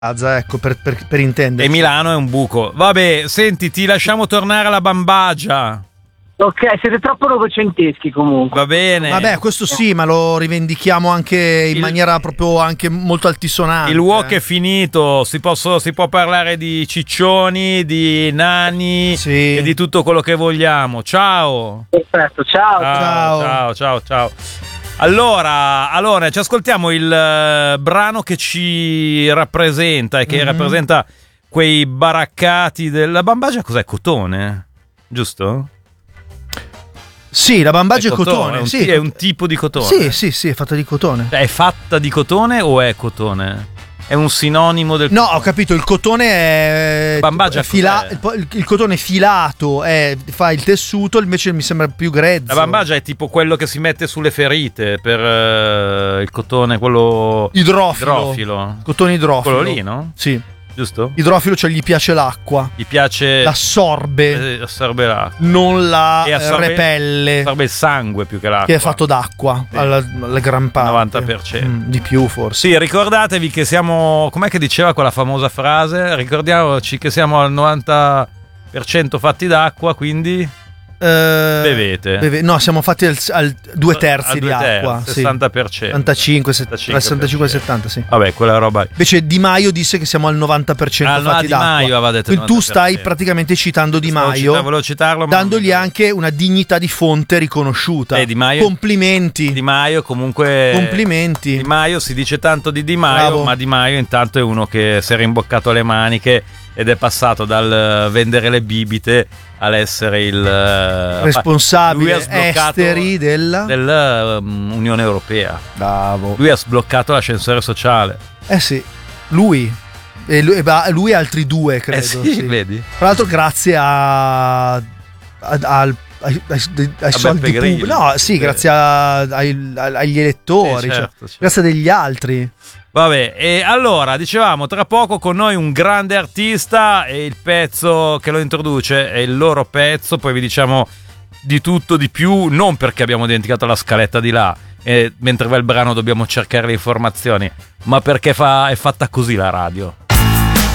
ecco, per intendere. E Milano è un buco. Vabbè, senti, ti lasciamo tornare alla Bambagia. Ok, siete troppo novecenteschi comunque. Va bene. Vabbè, questo sì, ma lo rivendichiamo anche in maniera proprio anche molto altisonante. Il walk è finito, si può parlare di ciccioni, di nani Sì. e di tutto quello che vogliamo. Ciao. Perfetto, Ciao. Allora, ci ascoltiamo il brano che ci rappresenta e che rappresenta quei baraccati della Bambagia. Cos'è? Cotone? Giusto? Sì, la Bambagia è cotone. Sì. È un tipo di cotone. Sì, è fatta di cotone. È fatta di cotone o è cotone? È un sinonimo del No, cotone. ho capito, il cotone è Bambagia il cotone filato fa il tessuto, invece mi sembra più grezzo. La Bambagia è tipo quello che si mette sulle ferite per il cotone, quello idrofilo. Cotone idrofilo. Quello lì, no? Sì. Giusto? Idrofilo, cioè gli piace l'acqua. Gli piace L'assorbe. Assorbe l'acqua. Non la E repelle. Assorbe il sangue più che l'acqua. Che è fatto d'acqua, Sì. alla gran parte. 90%. Di più forse. Sì, ricordatevi che siamo... Com'è che diceva quella famosa frase? Ricordiamoci che siamo al 90% fatti d'acqua, quindi... Bevete. No, siamo fatti al 2/3 di acqua. 60%. 65-70, sì. Vabbè, quella roba. Invece Di Maio disse che siamo al 90% fatti Di d'acqua. Maio aveva detto Quindi tu 90%. stai praticamente citando Di Maio, volevo citarlo, ma dandogli anche una dignità di fonte riconosciuta. Di Maio, complimenti. Di Maio comunque. Complimenti. Di Maio si dice tanto di Maio, Bravo. ma Di Maio intanto è uno che si era imboccato le maniche ed è passato dal vendere le bibite all'essere il responsabile lui ha esteri dell'Unione Europea. Bravo. Lui ha sbloccato l'ascensore sociale. Sì, lui e altri due, credo. Sì, vedi? Tra l'altro grazie ai soldi pubblici. No, sì, grazie agli elettori, certo. grazie agli altri. Vabbè, e allora dicevamo tra poco con noi un grande artista e il pezzo che lo introduce è il loro pezzo, poi vi diciamo di tutto di più, non perché abbiamo dimenticato la scaletta di là e mentre va il brano dobbiamo cercare le informazioni, ma perché è fatta così la radio.